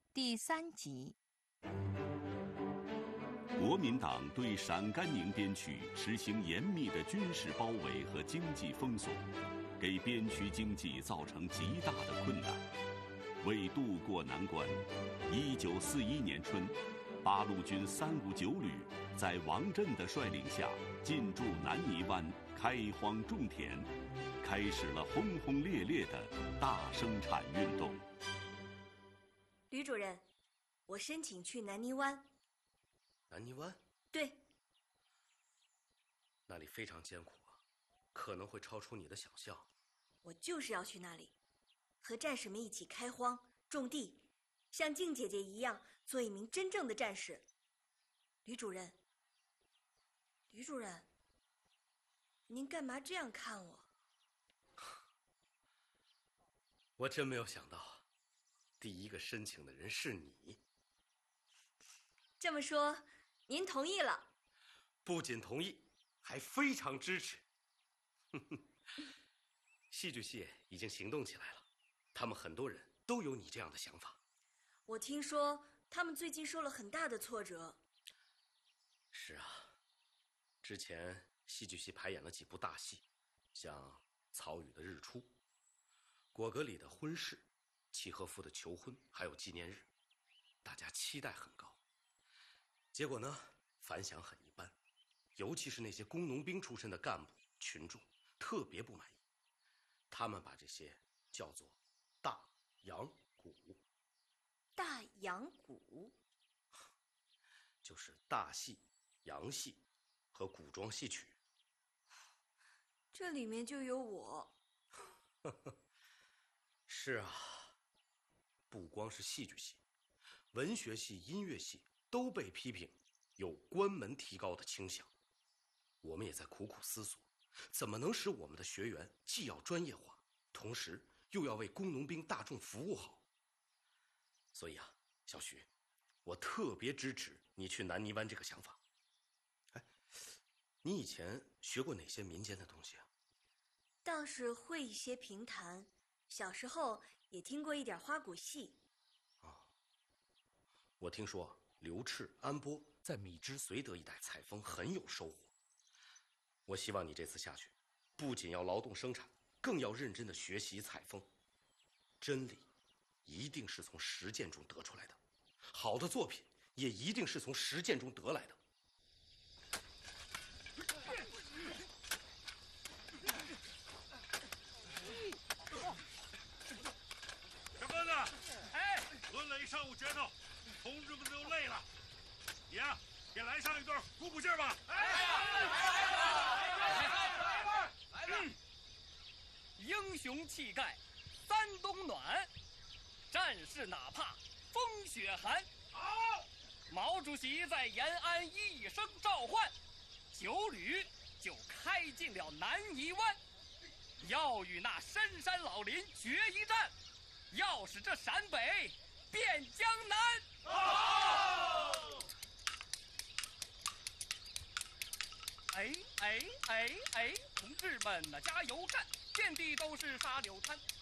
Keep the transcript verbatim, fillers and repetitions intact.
第三集。 国民党对陕甘宁边区实行严密的军事包围和经济封锁，给边区经济造成极大的困难。为渡过难关，一九四一年春，八路军三五九旅在王震的率领下进驻南泥湾，开荒种田，开始了轰轰烈烈的大生产运动。 吕主任，我申请去南泥湾。 南泥湾？ 对。 那里非常艰苦啊，可能会超出你的想象。 我就是要去那里，和战士们一起开荒种地，像静姐姐一样做一名真正的战士。吕主任，吕主任，您干嘛这样看我？ 我真没有想到，第一个申请的人是你。 这么说，您同意了？ 不仅同意，还非常支持。戏剧系已经行动起来了，他们很多人都有你这样的想法。 我听说他们最近受了很大的挫折。 是啊，之前戏剧系排演了几部大戏，像曹禺的《日出》，果戈里的《婚事》，契诃夫的《求婚》，还有纪念日，大家期待很高。结果呢，反响很一般，尤其是那些工农兵出身的干部群众特别不满意，他们把这些叫做大洋鼓。 大洋鼓就是大戏、洋戏和古装戏曲。 这里面就有我。 是啊，不光是戏剧系，文学系、音乐系都被批评有关门提高的倾向。我们也在苦苦思索，怎么能使我们的学员既要专业化，同时又要为工农兵大众服务好。所以啊，小徐，我特别支持你去南泥湾这个想法。哎，你以前学过哪些民间的东西啊？ 倒是会一些评弹，小时候也听过一点花鼓戏。 哦，我听说刘炽、安波在米脂绥德一带采风很有收获。我希望你这次下去，不仅要劳动生产，更要认真的学习采风。真理一定是从实践中得出来的，好的作品也一定是从实践中得来的。 小鸽子，哎，抡了一上午拳头，同志们都累了，你呀、啊，给来上一段鼓鼓劲儿吧！哎， 来吧！英雄气概，三冬暖，战士哪怕风雪寒。 好， 毛主席在延安一声召唤，九旅就开进了南泥湾，要与那深山老林决一战，要使这陕北变江南。 好！ 哎哎哎哎，同志们呐，加油干！遍地都是沙柳滩，